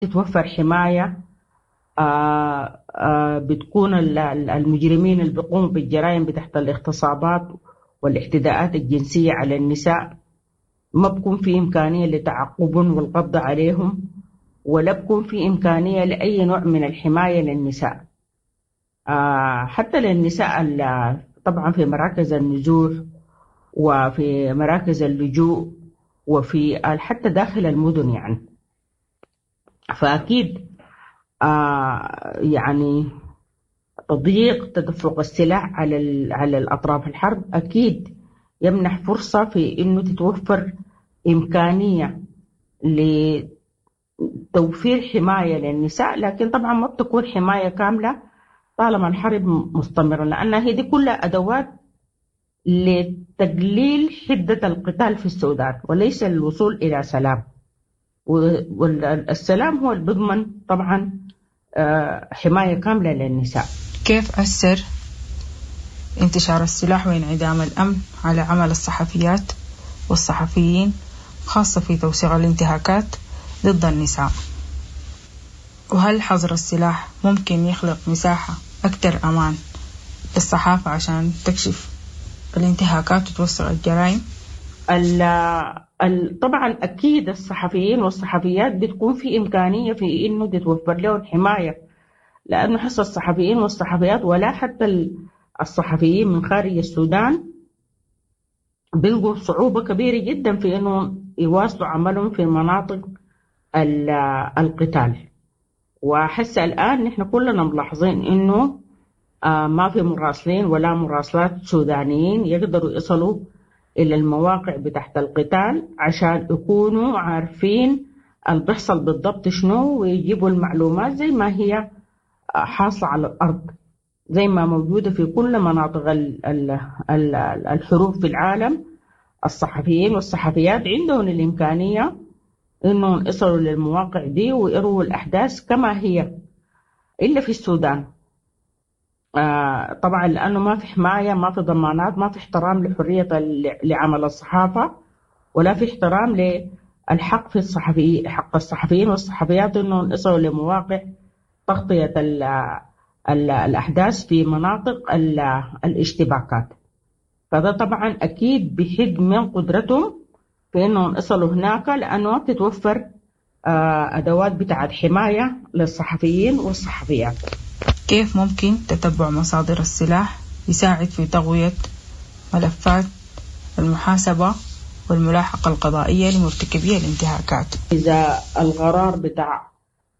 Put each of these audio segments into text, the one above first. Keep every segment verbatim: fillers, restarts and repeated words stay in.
تتوفر حماية. آه آه بتكون ال- ال- المجرمين اللي بيقوموا بالجرائم تحت الاغتصابات والاعتداءات الجنسية على النساء ما بكون في إمكانية لتعقبهم والقبض عليهم، ولا بكون في إمكانية لأي نوع من الحماية للنساء. آه حتى للنساء ال- طبعا في مراكز النزوح وفي مراكز اللجوء وفي حتى داخل المدن يعني. فأكيد آه يعني تضييق تدفق السلاح على ال- على الأطراف الحرب أكيد يمنح فرصة في إنه تتوفر إمكانية لتوفير حماية للنساء، لكن طبعا ما بتكون حماية كاملة طالما الحرب مستمرة، لأن هي دي كلها أدوات لتقليل حدة القتال في السودان وليس الوصول إلى سلام. والسلام هو اللي بيضمن طبعا آه، حماية كاملة للنساء. كيف أثر انتشار السلاح وانعدام الأمن على عمل الصحفيات والصحفيين، خاصة في توثيق الانتهاكات ضد النساء؟ وهل حظر السلاح ممكن يخلق مساحة أكثر أمان للصحافة عشان تكشف الانتهاكات وتوثق الجرائم؟ ال ال طبعا أكيد الصحفيين والصحفيات بتكون في إمكانية في إنه تتوفر لهم حماية، لأنه حس الصحفيين والصحفيات ولا حتى ال- الصحفيين من خارج السودان بيلقوا صعوبة كبيرة جدا في إنه يواصلوا عملهم في مناطق ال- القتال. وحس الآن نحن كلنا ملاحظين إنه آه، ما في مراسلين ولا مراسلات سودانيين يقدروا يصلوا إلى المواقع بتاعت القتال عشان يكونوا عارفين اللي بيحصل بالضبط شنو، ويجيبوا المعلومات زي ما هي آه، حاصلة على الأرض، زي ما موجودة في كل مناطق ال- ال- ال- الحروب في العالم. الصحفيين والصحفيات عندهم الإمكانية إنهم يصلوا للمواقع دي ويروا الأحداث كما هي. إلا في السودان آه طبعا لأنه ما في حماية، ما في ضمانات، ما في احترام لحرية ال- لعمل الصحافة، ولا في احترام للحق في الصحفي حق الصحفيين والصحفيات إنهم يصلوا لمواقع تغطية ال ال الأحداث في مناطق ال الاشتباكات. فده طبعا أكيد بحد من قدرتهم في إنهم يصلوا هناك، لأنه تتوفر آه أدوات بتاعت حماية للصحفيين والصحفيات. كيف ممكن تتبع مصادر السلاح يساعد في تقوية ملفات المحاسبة والملاحقة القضائية لمرتكبي الانتهاكات؟ إذا القرار بتاع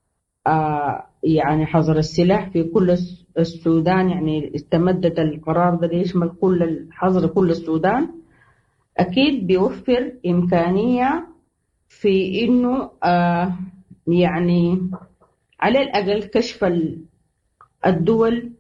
آه يعني حظر السلاح في كل الس- السودان، يعني استمدت القرار ده يشمل كل حظر كل السودان، أكيد بيوفر إمكانية في إنه آه يعني على الأقل كشف ال- الدول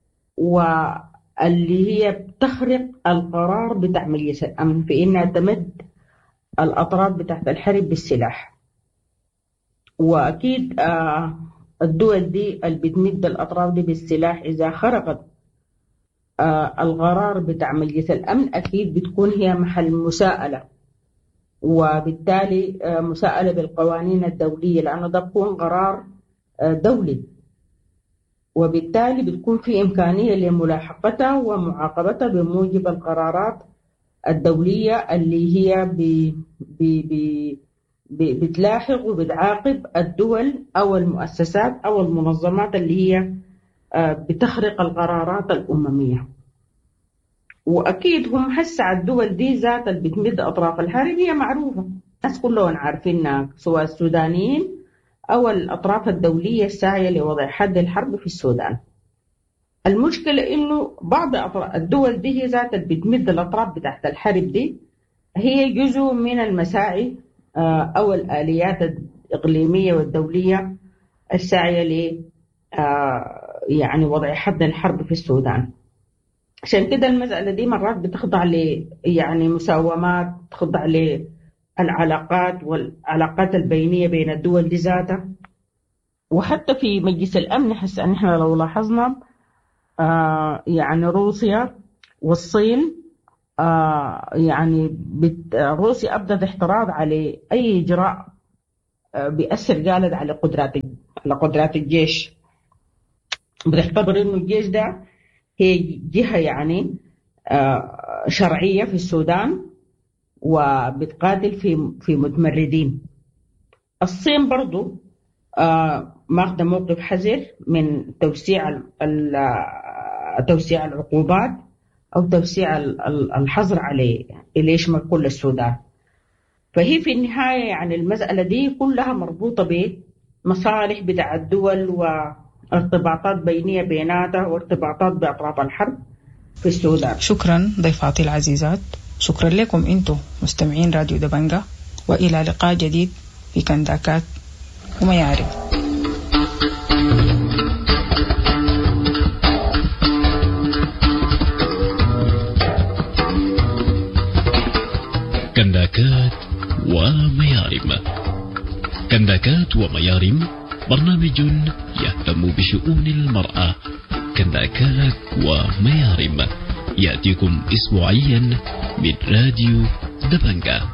واللي هي بتخرق القرار بتاع مجلس الأمن في إنها تمد الأطراف بتاعت الحرب بالسلاح. وأكيد آه الدول دي اللي بتمد الأطراف دي بالسلاح إذا خرقت آه القرار بتاع مجلس الأمن أكيد بتكون هي محل مساءلة، وبالتالي آه مساءلة بالقوانين الدولية، لأنه ده بيكون قرار آه دولي، وبالتالي بتكون في إمكانية لملاحقتها ومعاقبتها بموجب القرارات الدولية اللي هي ب ب ب ب- بتلاحق وبتعاقب الدول أو المؤسسات أو المنظمات اللي هي آه، بتخرق القرارات الأممية. وأكيد هم هسه الدول دي ذات اللي بتمد أطراف الحرب هي معروفة، الناس كلهم عارفينها، سواء السودانيين أو الأطراف الدولية الساعية لوضع حد الحرب في السودان. المشكلة إنه بعض أطراف الدول دي هي ذات اللي بتمد الأطراف بتاعت الحرب دي هي جزء من المساعي آه، أو الآليات الإقليمية والدولية الساعية ل آه، يعني وضع حد الحرب في السودان. عشان كده المسألة دي مرات بتخضع ل يعني مساومات، تخضع للعلاقات والعلاقات البينية بين الدول دي ذاتها. وحتى في مجلس الأمن حس أن احنا لو لاحظنا آه يعني روسيا والصين آه يعني بت... روسيا أبدت احتراض على أي إجراء بيأثر جامد على قدرات على قدرات الجيش. بتعتبر إنه الجيش ده هي جهة يعني شرعية في السودان وبتقاتل في في متمردين. الصين برضو ماخذة موقف حذر من توسيع توسيع العقوبات أو توسيع الحظر عليه اللي يشمل كل السودان. فهي في النهاية يعني المسألة دي كلها مربوطة بمصالح بتاع الدول وارتباطات بينية بيناتها وارتباطات بأطراف الحرب في السودان. شكرا ضيفاتي العزيزات، شكرا لكم انتم مستمعين راديو دبنجة، وإلى لقاء جديد في كنداكات وميارم. كنداكات وميارم. كنداكات وميارم برنامج يهتم بشؤون المرأة. كنداكات وميارم يأتيكم أسبوعيا من راديو دبنجة.